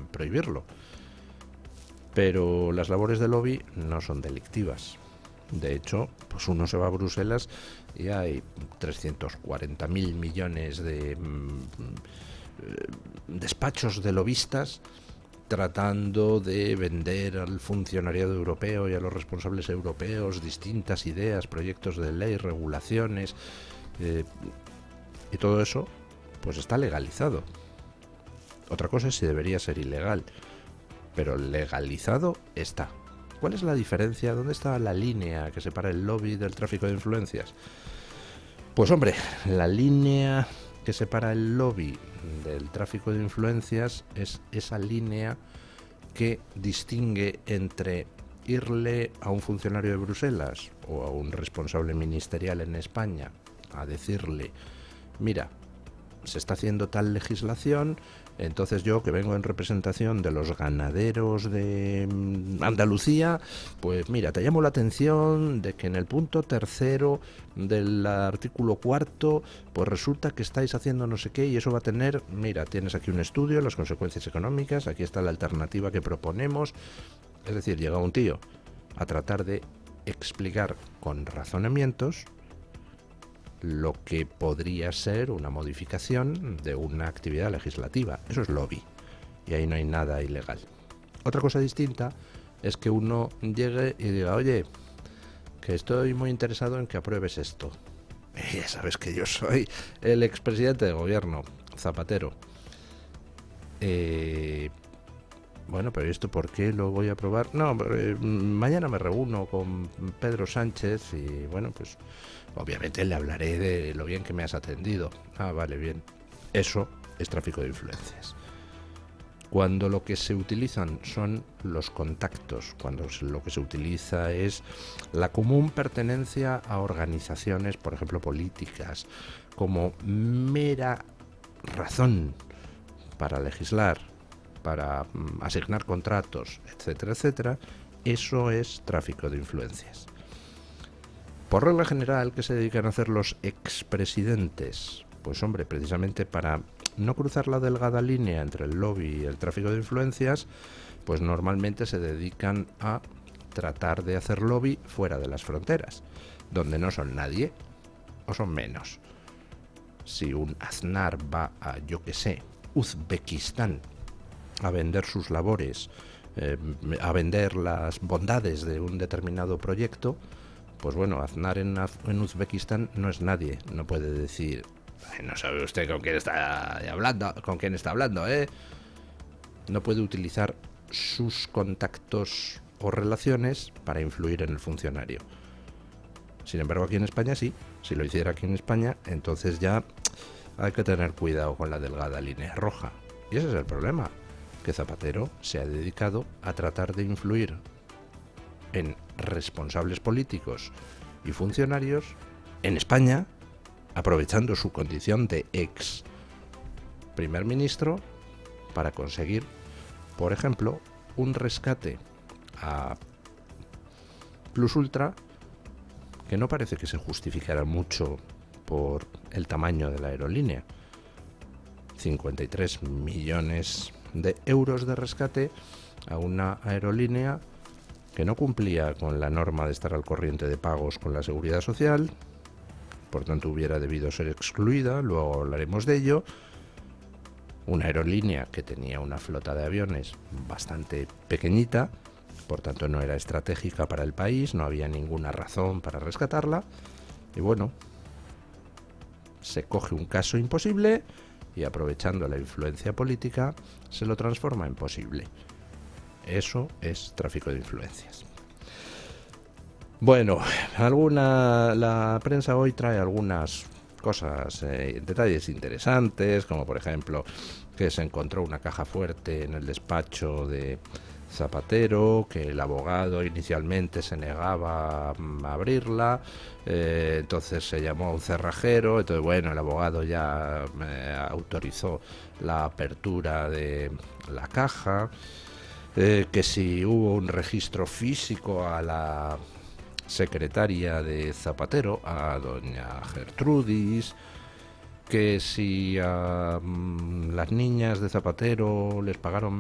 prohibirlo. Pero las labores de lobby no son delictivas. De hecho, pues uno se va a Bruselas y hay 340.000 millones de despachos de lobistas tratando de vender al funcionariado europeo y a los responsables europeos distintas ideas, proyectos de ley, regulaciones, y todo eso pues está legalizado. Otra cosa es si debería ser ilegal, pero legalizado está. ¿Cuál es la diferencia? ¿Dónde está la línea que separa el lobby del tráfico de influencias? Pues hombre, la línea que separa el lobby del tráfico de influencias es esa línea que distingue entre irle a un funcionario de Bruselas o a un responsable ministerial en España a decirle: mira, se está haciendo tal legislación, entonces yo, que vengo en representación de los ganaderos de Andalucía, pues mira, te llamo la atención de que en el punto 3º del artículo 4, pues resulta que estáis haciendo no sé qué, y eso va a tener, mira, tienes aquí un estudio, las consecuencias económicas, aquí está la alternativa que proponemos. Es decir, llega un tío a tratar de explicar con razonamientos lo que podría ser una modificación de una actividad legislativa. Eso es lobby, y ahí no hay nada ilegal. Otra cosa distinta es que uno llegue y diga: oye, que estoy muy interesado en que apruebes esto. Ya sabes que yo soy el expresidente de gobierno, Zapatero. Bueno, pero ¿esto por qué lo voy a aprobar? No, mañana me reúno con Pedro Sánchez y bueno, pues obviamente le hablaré de lo bien que me has atendido. Ah, vale, bien. Eso es tráfico de influencias. Cuando lo que se utilizan son los contactos, cuando lo que se utiliza es la común pertenencia a organizaciones, por ejemplo, políticas, como mera razón para legislar, para asignar contratos, etcétera, etcétera, eso es tráfico de influencias. Por regla general, ¿qué se dedican a hacer los expresidentes? Pues hombre, precisamente para no cruzar la delgada línea entre el lobby y el tráfico de influencias, pues normalmente se dedican a tratar de hacer lobby fuera de las fronteras, donde no son nadie o son menos. Si un Aznar va a, yo qué sé, Uzbekistán, a vender sus labores, a vender las bondades de un determinado proyecto, pues bueno, Aznar en Uzbekistán no es nadie, no puede decir: no sabe usted con quién está hablando, ¿eh? No puede utilizar sus contactos o relaciones para influir en el funcionario. Sin embargo, aquí en España sí. Si lo hiciera aquí en España, entonces ya hay que tener cuidado con la delgada línea roja. Y ese es el problema, que Zapatero se ha dedicado a tratar de influir en responsables políticos y funcionarios en España, aprovechando su condición de ex primer ministro para conseguir, por ejemplo, un rescate a Plus Ultra que no parece que se justificara mucho por el tamaño de la aerolínea. 53 millones de euros de rescate a una aerolínea que no cumplía con la norma de estar al corriente de pagos con la Seguridad Social, por tanto hubiera debido ser excluida, luego hablaremos de ello. Una aerolínea que tenía una flota de aviones bastante pequeñita, por tanto no era estratégica para el país, no había ninguna razón para rescatarla, y bueno, se coge un caso imposible y, aprovechando la influencia política, se lo transforma en posible. Eso es tráfico de influencias. Bueno, la prensa hoy trae algunas cosas, detalles interesantes, como por ejemplo que se encontró una caja fuerte en el despacho de Zapatero, que el abogado inicialmente se negaba a abrirla, entonces se llamó a un cerrajero, entonces bueno, el abogado ya autorizó la apertura de la caja, que si hubo un registro físico a la secretaria de Zapatero, a doña Gertrudis, que si a las niñas de Zapatero les pagaron